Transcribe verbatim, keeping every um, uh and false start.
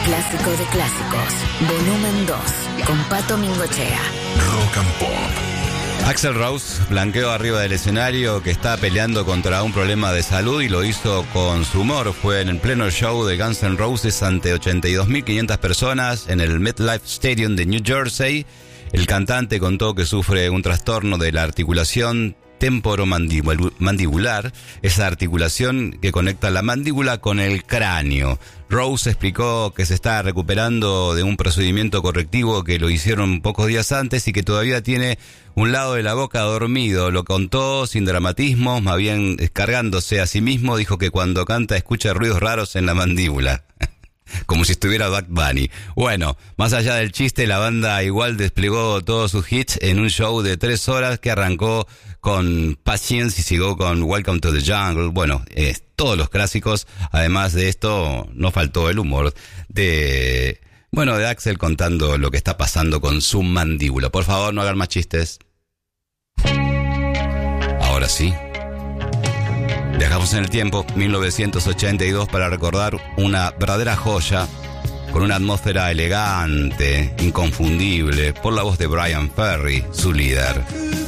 clásico de clásicos, volumen dos, con Pato Mingochea. Rock and Pop. Axl Rose blanqueó arriba del escenario que está peleando contra un problema de salud y lo hizo con su humor. Fue en el pleno show de Guns N' Roses ante ochenta y dos mil quinientas personas en el MetLife Stadium de New Jersey. El cantante contó que sufre un trastorno de la articulación temporomandibular, esa articulación que conecta la mandíbula con el cráneo. Rose explicó que se está recuperando de un procedimiento correctivo que lo hicieron pocos días antes y que todavía tiene un lado de la boca dormido. Lo contó sin dramatismo, más bien descargándose a sí mismo. Dijo que cuando canta escucha ruidos raros en la mandíbula. Como si estuviera Bugs Bunny. Bueno, más allá del chiste, la banda igual desplegó todos sus hits en un show de tres horas que arrancó con Patience y siguió con Welcome to the Jungle. Bueno, eh, todos los clásicos. Además de esto, no faltó el humor de, bueno, de Axl contando lo que está pasando con su mandíbula. Por favor, no hagan más chistes. Ahora sí. Viajamos en el tiempo, mil novecientos ochenta y dos, para recordar una verdadera joya, con una atmósfera elegante, inconfundible, por la voz de Bryan Ferry, su líder.